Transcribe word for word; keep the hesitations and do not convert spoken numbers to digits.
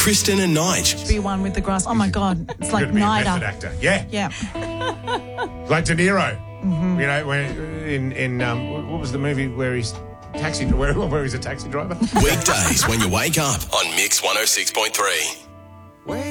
Kristen and Nige. Be one with the grass. Oh, my God. It's like You're gonna be a method Nida. actor. Yeah. Yeah. Like De Niro. Mm-hmm. You know, when in, in um, what was the movie where he's taxi where, where he's a taxi driver? Weekdays when you wake up on Mix one oh six point three.